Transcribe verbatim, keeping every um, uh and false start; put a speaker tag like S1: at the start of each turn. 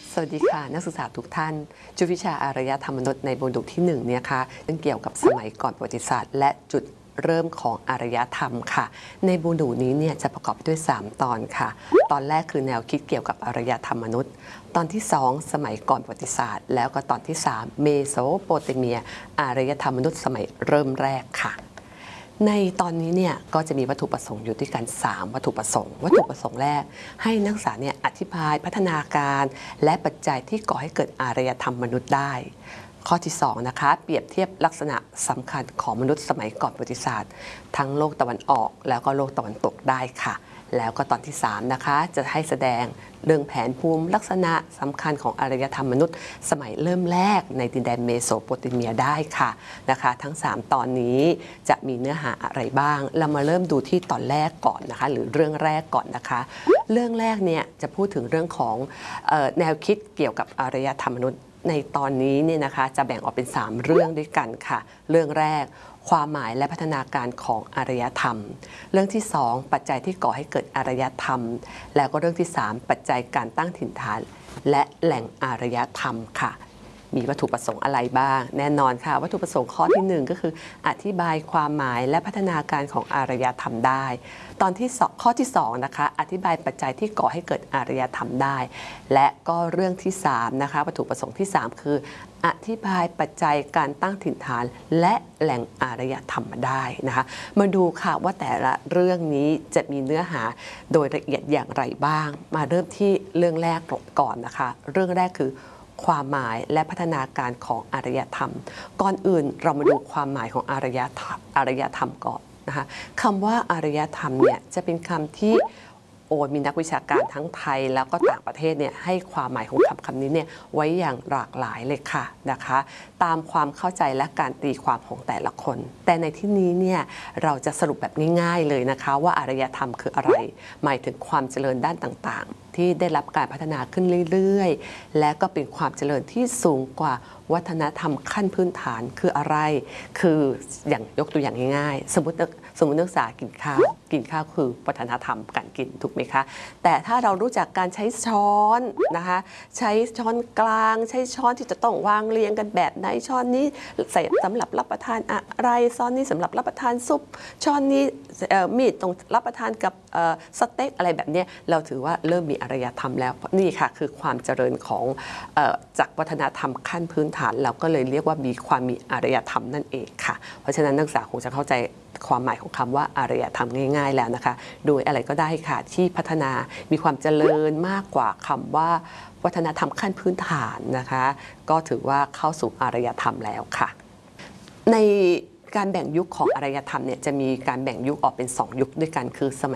S1: สวัสดีค่ะนักศึกษาทุกท่านจุดวิชาอารยธรรมมนุษย์ในโมดูลที่หนึ่งเนี่ยค่ะซึ่งเกี่ยวกับสมัยก่อนประวัติศาสตร์และจุดเริ่มของอารยธรรมค่ะในโมดูลนี้เนี่ยจะประกอบด้วยสามตอนค่ะตอนแรกคือแนวคิดเกี่ยวกับอารยธรรมมนุษย์ตอนที่สองสมัยก่อนประวัติศาสตร์แล้วก็ตอนที่สามเมโสโปเตเมียอารยธรรมมนุษย์สมัยเริ่มแรกค่ะในตอนนี้เนี่ยก็จะมีวัตถุประสงค์อยู่ด้วยกันสามวัตถุประสงค์วัตถุประสงค์แรกให้นักศึกษาเนี่ยอธิบายพัฒนาการและปัจจัยที่ก่อให้เกิดอารยธรรมมนุษย์ได้ข้อที่สองนะคะเปรียบเทียบลักษณะสำคัญของมนุษย์สมัยก่อนประวัติศาสตร์ทั้งโลกตะวันออกแล้วก็โลกตะวันตกได้ค่ะแล้วก็ตอนที่สามนะคะจะให้แสดงเรื่องแผนภูมิลักษณะสำคัญของอารยธรรมมนุษย์สมัยเริ่มแรกในดินแดนเมโสโปเตเมียได้ค่ะนะคะทั้งสามตอนนี้จะมีเนื้อหาอะไรบ้างเรามาเริ่มดูที่ตอนแรกก่อนนะคะหรือเรื่องแรกก่อนนะคะเรื่องแรกเนี่ยจะพูดถึงเรื่องของเอ่อแนวคิดเกี่ยวกับอารยธรรมมนุษย์ในตอนนี้เนี่ยนะคะจะแบ่งออกเป็นสามเรื่องด้วยกันค่ะเรื่องแรกความหมายและพัฒนาการของอารยธรรมเรื่องที่สองปัจจัยที่ก่อให้เกิดอารยธรรมแล้วก็เรื่องที่สามปัจจัยการตั้งถิ่นฐานและแหล่งอารยธรรมค่ะมีวัตถุประสงค์อะไรบ้างแน่นอนค่ะวัตถุประสงค์ข้อที่หนึ่งก็คืออธิบายความหมายและพัฒนาการของอารยธรรมได้ตอนที่ข้อที่สองนะคะอธิบายปัจจัยที่ก่อให้เกิดอารยธรรมได้และก็เรื่องที่สามนะคะวัตถุประสงค์ที่สามคืออธิบายปัจจัยการตั้งถิ่นฐานและแหล่งอารยธรรมได้นะคะมาดูค่ะว่าแต่ละเรื่องนี้จะมีเนื้อหาโดยละเอียดอย่างไรบ้างมาเริ่มที่เรื่องแรกก่อนนะคะเรื่องแรกคือความหมายและพัฒนาการของอารยธรรมก่อนอื่นเรามาดูความหมายของอารยธรรมอารยธรรมก่อนนะคะคำว่าอารยธรรมเนี่ยจะเป็นคำที่โอ้มีนักวิชาการทั้งไทยแล้วก็ต่างประเทศเนี่ยให้ความหมายของคำคำนี้เนี่ยไว้อย่างหลากหลายเลยค่ะนะคะตามความเข้าใจและการตีความของแต่ละคนแต่ในที่นี้เนี่ยเราจะสรุปแบบง่ายๆเลยนะคะว่าอารยธรรมคืออะไรหมายถึงความเจริญด้านต่างๆที่ได้รับการพัฒนาขึ้นเรื่อยๆและก็เป็นความเจริญที่สูงกว่าวัฒนธรรมขั้นพื้นฐานคืออะไรคืออย่างยกตัวอย่างง่ายๆสมมติสมมตินักศึกษากินข้าวกินข้าวคือวัฒนธรรมการกินถูกไหมคะแต่ถ้าเรารู้จักการใช้ช้อนนะคะใช้ช้อนกลางใช้ช้อนที่จะต้องวางเรียงกันแบบไหนช้อนนี้ใส่สำหรับรับประทานอะไรช้อนนี้สำหรับรับประทานซุปช้อนนี้มีดตรงรับประทานกับสเต็กอะไรแบบนี้เราถือว่าเริ่มมีอารยธรรมแล้วนี่ค่ะคือความเจริญของจากวัฒนธรรมขั้นพื้นฐานเราก็เลยเรียกว่ามีความมีอารยธรรมนั่นเองค่ะเพราะฉะนั้นนักศึกษาคงจะเข้าใจความหมายของคำว่าอารยธรรมง่ายๆแล้วนะคะโดยอะไรก็ได้ค่ะที่พัฒนามีความเจริญมากกว่าคำว่าวัฒนธรรมขั้นพื้นฐานนะคะก็ถือว่าเข้าสู่อารยธรรมแล้วค่ะในการแบ่งยุคของอารยธรรมเนี่ยจะมีการแบ่งยุคออกเป็นสองยุคด้วยกันคือสมัย